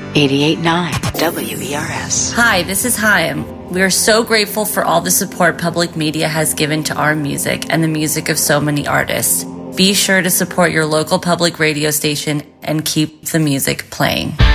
88.9 WERS. Hi, this is Chaim. We are so grateful for all the support public media has given to our music and the music of so many artists. Be sure to support your local public radio station and keep the music playing.